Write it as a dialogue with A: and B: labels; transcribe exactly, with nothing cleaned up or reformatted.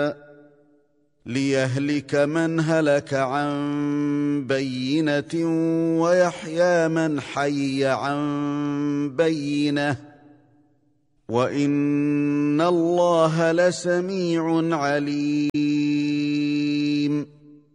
A: ليهلك من هلك عن بينة ويحيى من حي عن بينة وإن الله لسميع عليم.